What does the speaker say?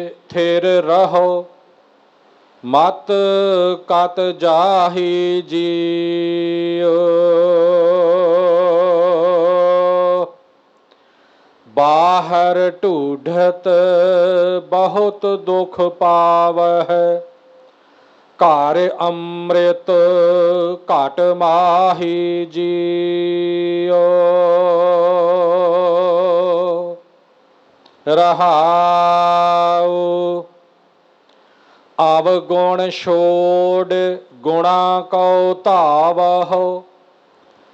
थिर रहो मत कत जाहि जियो। बाहर ढूढ़त बहुत दुख पावह घर अमृत घट माही जियो। रहाऊ अवगुण छोड़ गुणा को धावहो